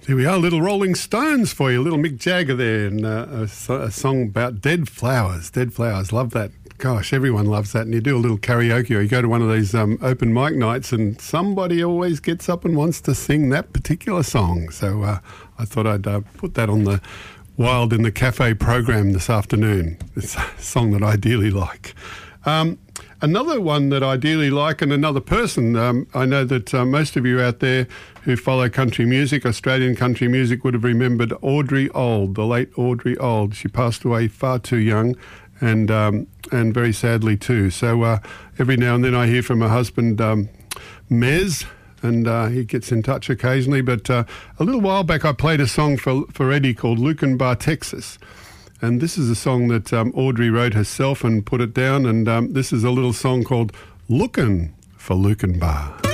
Here we are, little Rolling Stones for you, little Mick Jagger there, and a song about dead flowers. Dead flowers, love that. Gosh, everyone loves that. And you do a little karaoke, or you go to one of these open mic nights, and somebody always gets up and wants to sing that particular song. So I thought I'd put that on the Wild in the Cafe program this afternoon. It's a song that I dearly like. Another one that I dearly like, and another person, I know that most of you out there who follow country music, Australian country music, would have remembered Audrey Old, the late Audrey Old. She passed away far too young, and very sadly too. So every now and then I hear from her husband, Mez, and he gets in touch occasionally. But a little while back I played a song for Eddie called Lukenbah, Texas. And this is a song that Audrey wrote herself and put it down. And this is a little song called Lookin' for Lukenbah.